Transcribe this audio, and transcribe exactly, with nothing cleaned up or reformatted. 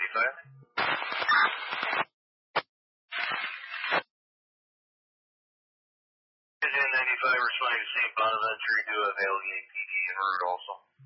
ninety-five. N ninety-five responding to Saint Bonaventure to avail E A P D en route also.